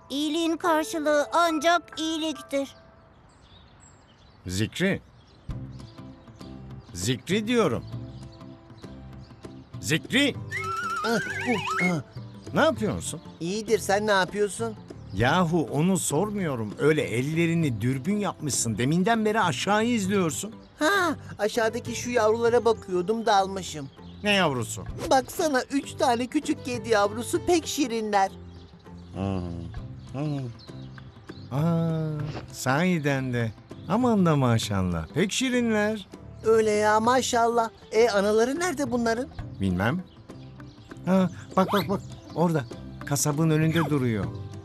İyiliğin karşılığı ancak iyiliktir. Zikri. Zikri diyorum. Zikri. Ne yapıyorsun? İyidir, sen ne yapıyorsun? Yahu onu sormuyorum. Öyle ellerini dürbün yapmışsın. Deminden beri aşağıyı izliyorsun. Ha, aşağıdaki şu yavrulara bakıyordum, dalmışım. Ne yavrusu? Baksana, 3 tane küçük kedi yavrusu pek şirinler. Sahiden de. Aman da maşallah. Pek şirinler. Öyle ya, maşallah. Anaları nerede bunların? Bilmem. Ha, bak. Orada. Kasabın önünde duruyor.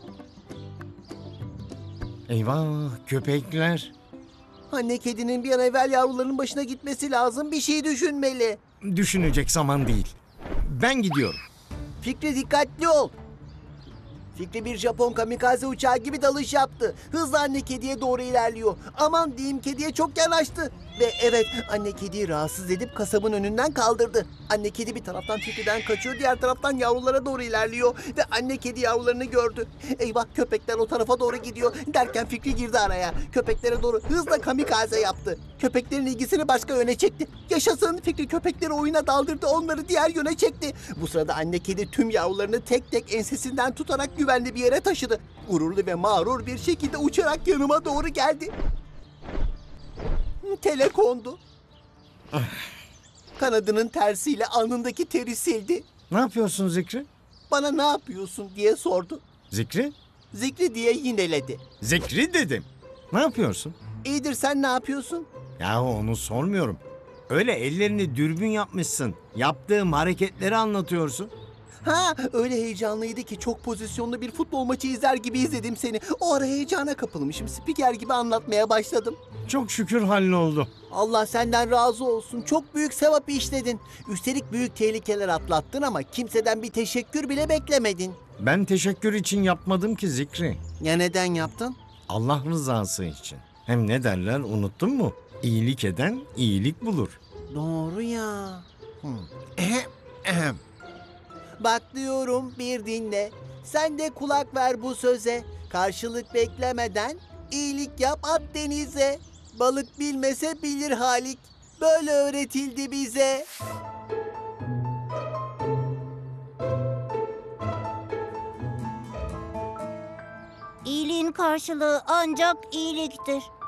Eyvah, köpekler. Anne kedinin bir an evvel yavrularının başına gitmesi lazım. Bir şey düşünmeli. Düşünecek zaman değil. Ben gidiyorum. Fikri, dikkatli ol. Fikri bir Japon kamikaze uçağı gibi dalış yaptı. Hızla anne kediye doğru ilerliyor. Aman diyeyim, kediye çok yanaştı. Ve evet, anne kediyi rahatsız edip kasabın önünden kaldırdı. Anne kedi bir taraftan Fikri'den kaçıyor, diğer taraftan yavrulara doğru ilerliyor. Ve anne kedi yavrularını gördü. Eyvah, köpekler o tarafa doğru gidiyor. Derken Fikri girdi araya. Köpeklere doğru hızla kamikaze yaptı. Köpeklerin ilgisini başka yöne çekti. Yaşasın, Fikri köpekleri oyuna daldırdı, onları diğer yöne çekti. Bu sırada anne kedi tüm yavrularını tek tek ensesinden tutarak güvenli bir yere taşıdı. Gururlu ve mağrur bir şekilde uçarak yanıma doğru geldi. Tele kondu. Kanadının tersiyle alnındaki teri sildi. Ne yapıyorsun Zikri? Bana ne yapıyorsun diye sordu. Zikri? Zikri diye yineledi. Zikri dedim. Ne yapıyorsun? İyidir, sen ne yapıyorsun? Yahu onu sormuyorum. Öyle ellerini dürbün yapmışsın. Yaptığım hareketleri anlatıyorsun. Ha, öyle heyecanlıydı ki çok pozisyonlu bir futbol maçı izler gibi izledim seni. O ara heyecana kapılmışım. Spiker gibi anlatmaya başladım. Çok şükür halloldu. Allah senden razı olsun. Çok büyük sevap işledin. Üstelik büyük tehlikeler atlattın ama kimseden bir teşekkür bile beklemedin. Ben teşekkür için yapmadım ki Zikri. Ya neden yaptın? Allah rızası için. Hem ne derler unuttun mu? İyilik eden iyilik bulur. Doğru ya. Bak diyorum, bir dinle. Sen de kulak ver bu söze. Karşılık beklemeden iyilik yap, at denize. Balık bilmese bilir Halik. Böyle öğretildi bize. İyiliğin karşılığı ancak iyiliktir.